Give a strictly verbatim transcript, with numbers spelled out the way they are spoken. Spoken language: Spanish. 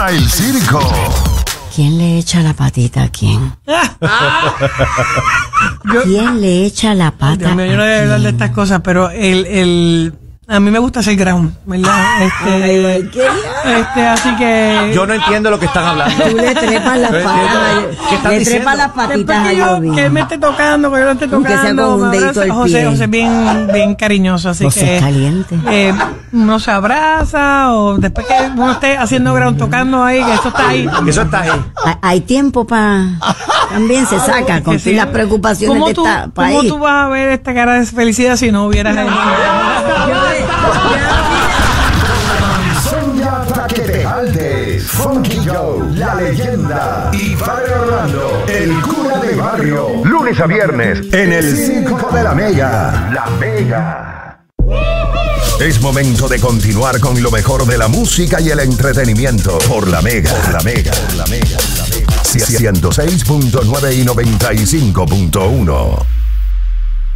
Calma el circo. ¿Quién le echa la patita a quién? ¿Quién le echa la pata Dios mío, yo no a voy a hablar de quién? estas cosas, pero el, el, a mí me gusta hacer ground, ¿verdad? Este, Ay, ¿qué? este, así que... Yo no entiendo lo que están hablando. Tú le trepas las No entiendo. patas. ¿Qué están Le diciendo? trepas las patitas Después a que, yo, Jovi. que él me esté tocando, que yo lo esté Aunque sea tocando, con un me dedito abraza. al José, pie. José es bien, bien cariñoso, así José que es caliente. eh, uno se abraza o después que uno esté haciendo ground, tocando ahí, que esto está ahí. Eso está ahí. Hay- Hay tiempo para... También se saca con Que sí. las preocupaciones ¿Cómo de tú, esta ¿Cómo país. tú vas a ver esta cara de felicidad si no hubieras ahí? Sonia para que te jaltes. Funky Joe, la leyenda. Y Padre Orlando, el cura de barrio. Lunes a viernes en el Circo de la Mega. La Mega. Es momento de continuar con lo mejor de la música y el entretenimiento por la Mega. Por la Mega. Por la Mega. ciento seis punto nueve y noventa y cinco punto uno.